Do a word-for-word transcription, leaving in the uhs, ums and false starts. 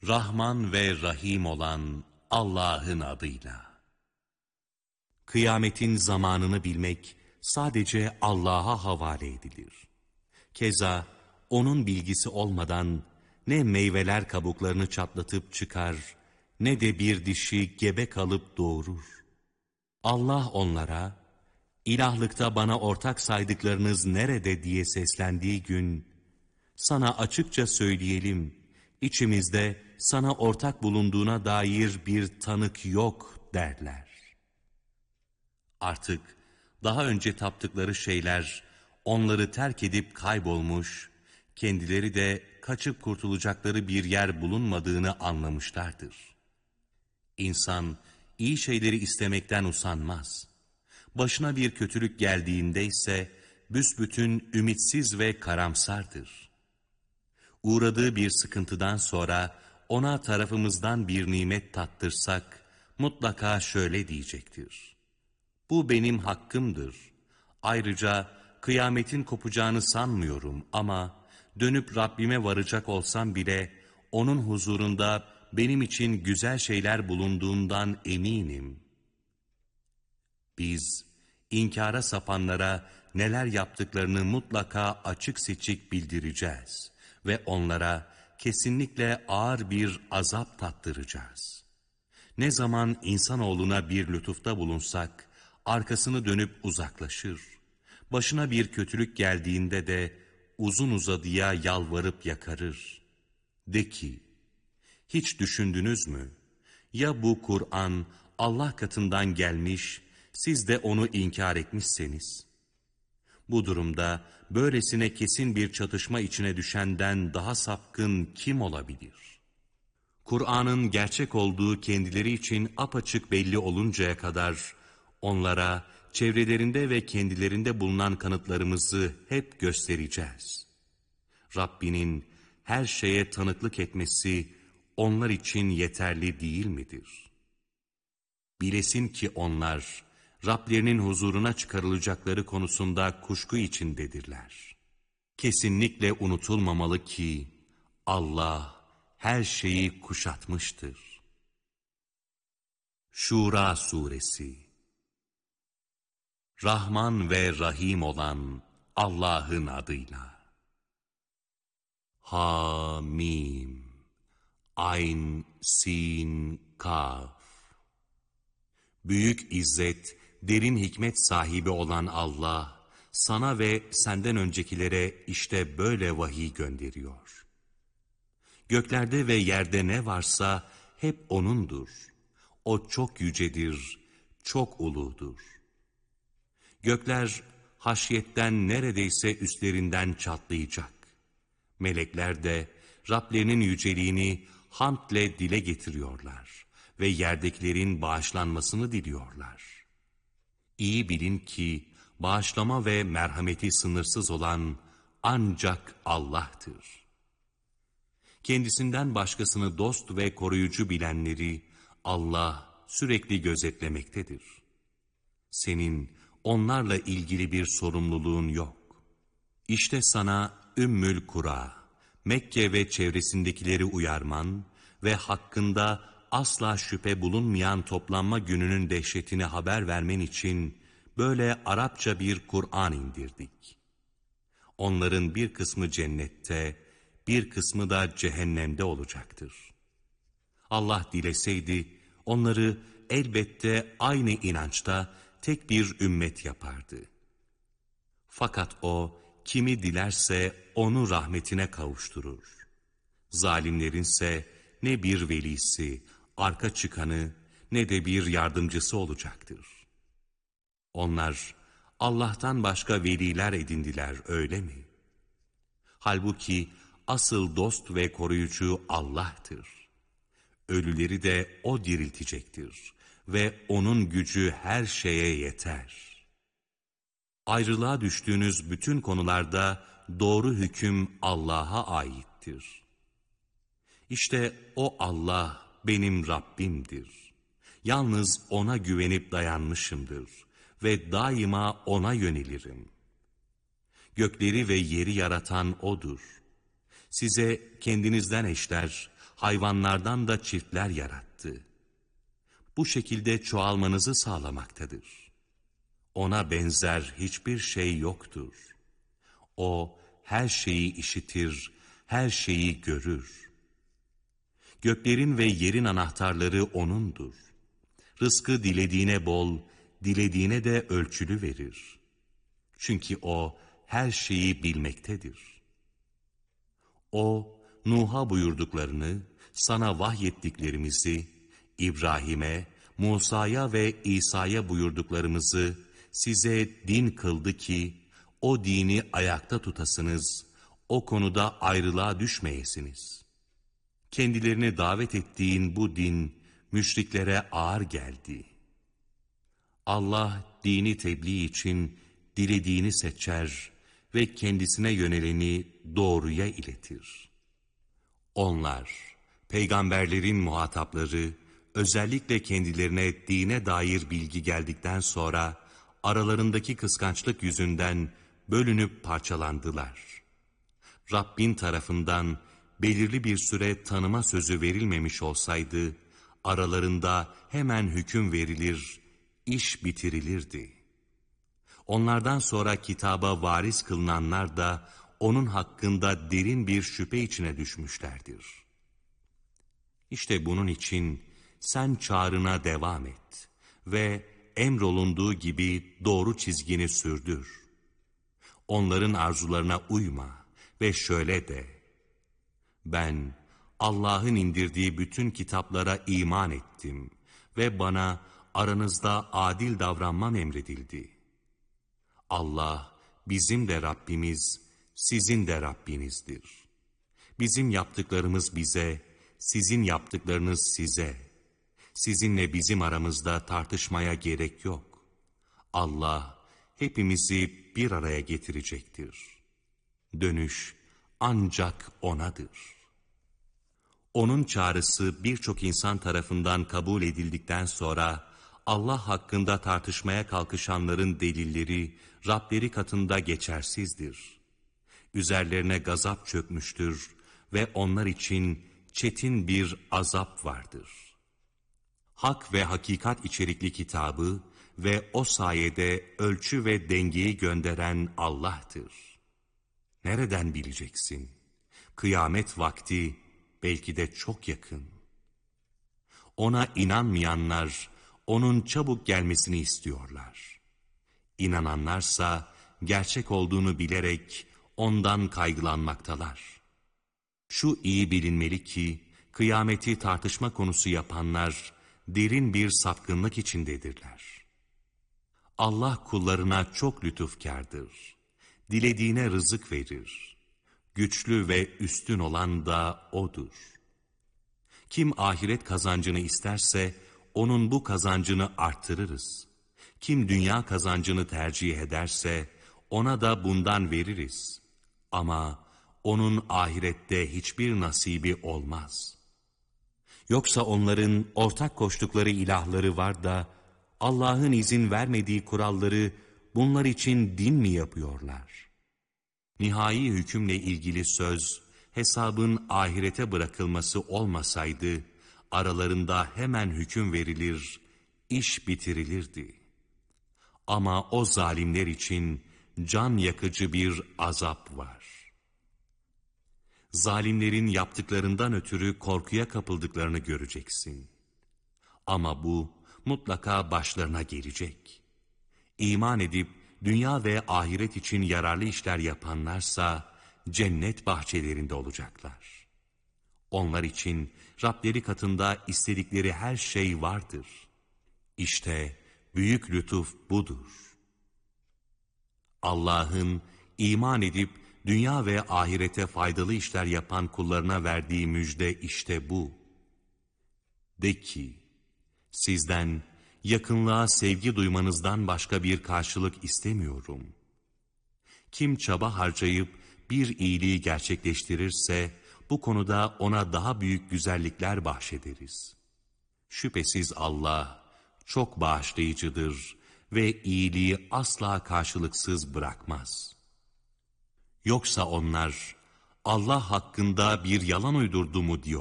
Rahman ve Rahim olan Allah'ın adıyla. Kıyametin zamanını bilmek sadece Allah'a havale edilir. Keza onun bilgisi olmadan ne meyveler kabuklarını çatlatıp çıkar, ne de bir dişi gebe kalıp doğurur. Allah onlara, ilahlıkta bana ortak saydıklarınız nerede diye seslendiği gün, sana açıkça söyleyelim, içimizde sana ortak bulunduğuna dair bir tanık yok derler. Artık daha önce taptıkları şeyler onları terk edip kaybolmuş, kendileri de kaçıp kurtulacakları bir yer bulunmadığını anlamışlardır. İnsan iyi şeyleri istemekten usanmaz. Başına bir kötülük geldiğinde ise büsbütün ümitsiz ve karamsardır. Uğradığı bir sıkıntıdan sonra ona tarafımızdan bir nimet tattırsak mutlaka şöyle diyecektir: bu benim hakkımdır. Ayrıca kıyametin kopacağını sanmıyorum ama dönüp Rabbime varacak olsam bile onun huzurunda benim için güzel şeyler bulunduğundan eminim. Biz inkara sapanlara neler yaptıklarını mutlaka açık seçik bildireceğiz ve onlara kesinlikle ağır bir azap tattıracağız. Ne zaman insanoğluna bir lütufta bulunsak, arkasını dönüp uzaklaşır. Başına bir kötülük geldiğinde de uzun uzadıya yalvarıp yakarır. De ki, hiç düşündünüz mü? Ya bu Kur'an Allah katından gelmiş, siz de onu inkar etmişseniz? Bu durumda böylesine kesin bir çatışma içine düşenden daha sapkın kim olabilir? Kur'an'ın gerçek olduğu kendileri için apaçık belli oluncaya kadar onlara çevrelerinde ve kendilerinde bulunan kanıtlarımızı hep göstereceğiz. Rabbinin her şeye tanıklık etmesi onlar için yeterli değil midir? Bilesin ki onlar Rablerinin huzuruna çıkarılacakları konusunda kuşku içindedirler. Kesinlikle unutulmamalı ki Allah her şeyi kuşatmıştır. Şura Suresi. Rahman ve Rahim olan Allah'ın adıyla. Hamim, Ayn, Sin, Kaf. Büyük izzet, derin hikmet sahibi olan Allah, sana ve senden öncekilere işte böyle vahiy gönderiyor. Göklerde ve yerde ne varsa hep O'nundur. O çok yücedir, çok uludur. Gökler haşyetten neredeyse üstlerinden çatlayacak. Melekler de Rablerinin yüceliğini hamdle dile getiriyorlar ve yerdekilerin bağışlanmasını diliyorlar. İyi bilin ki bağışlama ve merhameti sınırsız olan ancak Allah'tır. Kendisinden başkasını dost ve koruyucu bilenleri Allah sürekli gözetlemektedir. Senin onlarla ilgili bir sorumluluğun yok. İşte sana Ümmül Kura, Mekke ve çevresindekileri uyarman ve hakkında asla şüphe bulunmayan toplanma gününün dehşetini haber vermen için böyle Arapça bir Kur'an indirdik. Onların bir kısmı cennette, bir kısmı da cehennemde olacaktır. Allah dileseydi onları elbette aynı inançta tek bir ümmet yapardı. Fakat O kimi dilerse onu rahmetine kavuşturur. Zalimlerinse ne bir velisi, arka çıkanı ne de bir yardımcısı olacaktır. Onlar Allah'tan başka veliler edindiler, öyle mi? Halbuki asıl dost ve koruyucu Allah'tır. Ölüleri de O diriltecektir ve O'nun gücü her şeye yeter. Ayrılığa düştüğünüz bütün konularda doğru hüküm Allah'a aittir. İşte o Allah benim Rabbimdir. Yalnız O'na güvenip dayanmışımdır ve daima O'na yönelirim. Gökleri ve yeri yaratan O'dur. Size kendinizden eşler, hayvanlardan da çiftler yarattı. Bu şekilde çoğalmanızı sağlamaktadır. Ona benzer hiçbir şey yoktur. O her şeyi işitir, her şeyi görür. Göklerin ve yerin anahtarları O'nundur. Rızkı dilediğine bol, dilediğine de ölçülü verir. Çünkü O her şeyi bilmektedir. O, Nuh'a buyurduklarını, sana vahyettiklerimizi, İbrahim'e, Musa'ya ve İsa'ya buyurduklarımızı size din kıldı ki, o dini ayakta tutasınız, o konuda ayrılığa düşmeyesiniz. Kendilerini davet ettiğin bu din, müşriklere ağır geldi. Allah, dini tebliğ için dilediğini seçer ve kendisine yöneleni doğruya iletir. Onlar, peygamberlerin muhatapları, özellikle kendilerine dine dair bilgi geldikten sonra, aralarındaki kıskançlık yüzünden bölünüp parçalandılar. Rabbin tarafından belirli bir süre tanıma sözü verilmemiş olsaydı, aralarında hemen hüküm verilir, iş bitirilirdi. Onlardan sonra kitaba varis kılınanlar da onun hakkında derin bir şüphe içine düşmüşlerdir. İşte bunun için sen çağrına devam et ve emrolunduğu gibi doğru çizgini sürdür. Onların arzularına uyma ve şöyle de: ben Allah'ın indirdiği bütün kitaplara iman ettim ve bana aranızda adil davranmam emredildi. Allah bizim de Rabbimiz, sizin de Rabbinizdir. Bizim yaptıklarımız bize, sizin yaptıklarınız size. Sizinle bizim aramızda tartışmaya gerek yok. Allah hepimizi bir araya getirecektir. Dönüş ancak O'nadır. O'nun çağrısı birçok insan tarafından kabul edildikten sonra, Allah hakkında tartışmaya kalkışanların delilleri Rableri katında geçersizdir. Üzerlerine gazap çökmüştür ve onlar için çetin bir azap vardır. Hak ve hakikat içerikli kitabı ve o sayede ölçü ve dengeyi gönderen Allah'tır. Nereden bileceksin? Kıyamet vakti belki de çok yakın. Ona inanmayanlar, onun çabuk gelmesini istiyorlar. İnananlarsa gerçek olduğunu bilerek ondan kaygılanmaktalar. Şu iyi bilinmeli ki, kıyameti tartışma konusu yapanlar derin bir sapkınlık içindedirler. Allah kullarına çok lütufkârdır. Dilediğine rızık verir. Güçlü ve üstün olan da O'dur. Kim ahiret kazancını isterse, onun bu kazancını arttırırız. Kim dünya kazancını tercih ederse, ona da bundan veririz. Ama onun ahirette hiçbir nasibi olmaz. Yoksa onların ortak koştukları ilahları var da, Allah'ın izin vermediği kuralları bunlar için din mi yapıyorlar? Nihai hükümle ilgili söz, hesabın ahirete bırakılması olmasaydı, aralarında hemen hüküm verilir, iş bitirilirdi. Ama o zalimler için can yakıcı bir azap var. Zalimlerin yaptıklarından ötürü korkuya kapıldıklarını göreceksin. Ama bu mutlaka başlarına gelecek. İman edip dünya ve ahiret için yararlı işler yapanlarsa cennet bahçelerinde olacaklar. Onlar için Rableri katında istedikleri her şey vardır. İşte büyük lütuf budur. Allah'ın iman edip dünya ve ahirete faydalı işler yapan kullarına verdiği müjde işte bu. De ki, sizden yakınlığa sevgi duymanızdan başka bir karşılık istemiyorum. Kim çaba harcayıp bir iyiliği gerçekleştirirse, bu konuda ona daha büyük güzellikler bahşederiz. Şüphesiz Allah çok bağışlayıcıdır ve iyiliği asla karşılıksız bırakmaz. Yoksa onlar Allah hakkında bir yalan uydurdu mu diyor.